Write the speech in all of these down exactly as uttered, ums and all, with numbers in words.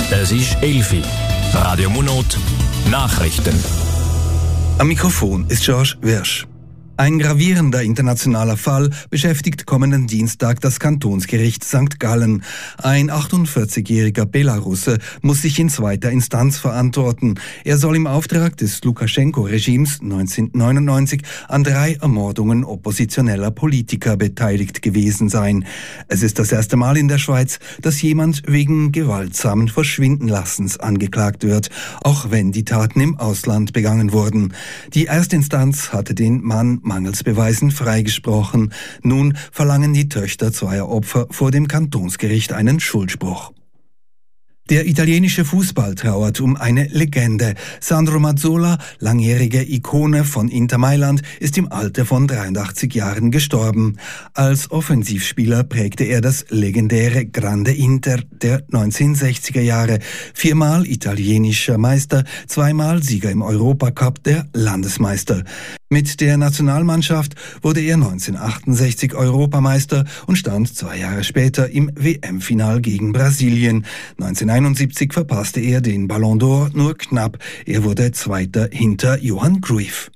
Es ist Elfi. Radio Munot Nachrichten. Am Mikrofon ist George Wirsch. Ein gravierender internationaler Fall beschäftigt kommenden Dienstag das Kantonsgericht Sankt Gallen. Ein achtundvierzigjähriger Belarusse muss sich in zweiter Instanz verantworten. Er soll im Auftrag des Lukaschenko-Regimes neunzehnhundertneunundneunzig an drei Ermordungen oppositioneller Politiker beteiligt gewesen sein. Es ist das erste Mal in der Schweiz, dass jemand wegen gewaltsamen Verschwindenlassens angeklagt wird, auch wenn die Taten im Ausland begangen wurden. Die Erstinstanz hatte den Mann mangels Beweisen freigesprochen. Nun verlangen die Töchter zweier Opfer vor dem Kantonsgericht einen Schuldspruch. Der italienische Fußball trauert um eine Legende. Sandro Mazzola, langjährige Ikone von Inter Mailand, ist im Alter von dreiundachtzig Jahren gestorben. Als Offensivspieler prägte er das legendäre Grande Inter der neunzehnhundertsechziger Jahre. Viermal italienischer Meister, zweimal Sieger im Europacup, der Landesmeister. Mit der Nationalmannschaft wurde er neunzehnhundertachtundsechzig Europameister und stand zwei Jahre später im W M-Final gegen Brasilien. neunzehnhunderteinundsiebzig verpasste er den Ballon d'Or nur knapp. Er wurde Zweiter hinter Johann Cruyff.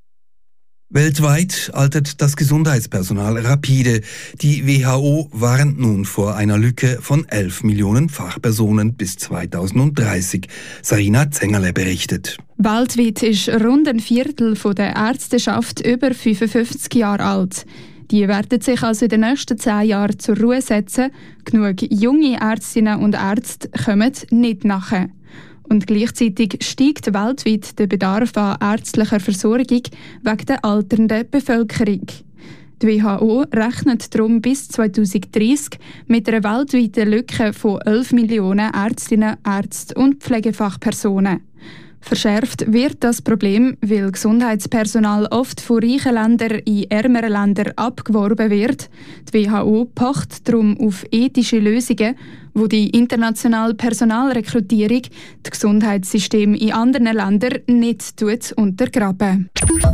Weltweit altert das Gesundheitspersonal rapide. Die W H O warnt nun vor einer Lücke von elf Millionen Fachpersonen bis zweitausenddreißig. Sarina Zengerle berichtet. Weltweit ist rund ein Viertel der Ärzteschaft über fünfundfünfzig Jahre alt. Die werden sich also in den nächsten zehn Jahren zur Ruhe setzen. Genug junge Ärztinnen und Ärzte kommen nicht nachher. Und gleichzeitig steigt weltweit der Bedarf an ärztlicher Versorgung wegen der alternden Bevölkerung. Die W H O rechnet darum bis zweitausenddreißig mit einer weltweiten Lücke von elf Millionen Ärztinnen, Ärzte und Pflegefachpersonen. Verschärft wird das Problem, weil Gesundheitspersonal oft von reichen Ländern in ärmere Länder abgeworben wird. Die W H O pocht darum auf ethische Lösungen, wo die internationale Personalrekrutierung das Gesundheitssystem in anderen Ländern nicht untergraben.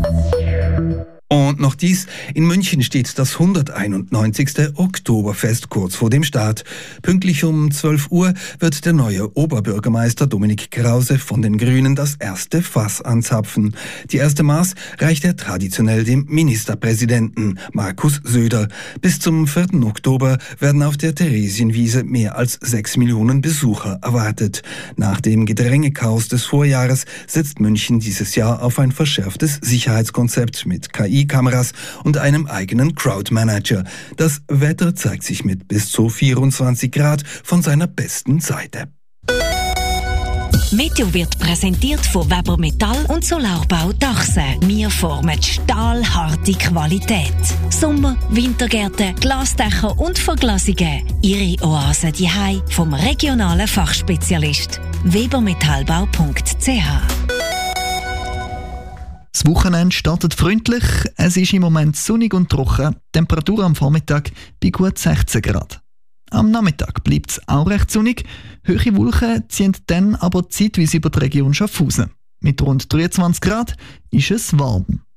Und noch dies, in München steht das hunderteinundneunzigste Oktoberfest kurz vor dem Start. Pünktlich um zwölf Uhr wird der neue Oberbürgermeister Dominik Krause von den Grünen das erste Fass anzapfen. Die erste Maß reicht er traditionell dem Ministerpräsidenten Markus Söder. Bis zum vierten Oktober werden auf der Theresienwiese mehr als sechs Millionen Besucher erwartet. Nach dem Gedrängechaos des Vorjahres setzt München dieses Jahr auf ein verschärftes Sicherheitskonzept mit K I Kameras und einem eigenen Crowdmanager. Das Wetter zeigt sich mit bis zu vierundzwanzig Grad von seiner besten Seite. Meteo wird präsentiert von Weber Metall und Solarbau Dachse. Wir formen stahlharte Qualität. Sommer-, Wintergärten, Glasdächer und Verglasungen. Ihre Oase daheim vom regionalen Fachspezialist. webermetallbau punkt c h. Das Wochenende startet freundlich. Es ist im Moment sonnig und trocken. Temperatur am Vormittag bei gut sechzehn Grad. Am Nachmittag bleibt es auch recht sonnig. Hohe Wolken ziehen dann aber zeitweise über die Region Schaffhausen. Mit rund dreiundzwanzig Grad ist es warm.